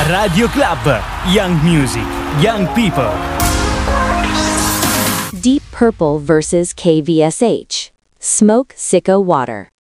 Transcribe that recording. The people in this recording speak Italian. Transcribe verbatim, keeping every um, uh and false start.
Radio Club, Young Music, Young People. Deep Purple versus K V S H. Smoke Sicko Water.